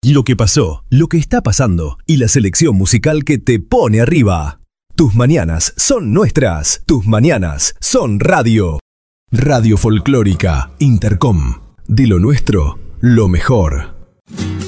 lo que pasó, lo que está pasando y la selección musical que te pone arriba. Tus mañanas son nuestras. Tus mañanas son radio. Radio Folclórica Intercom. De lo nuestro, lo mejor.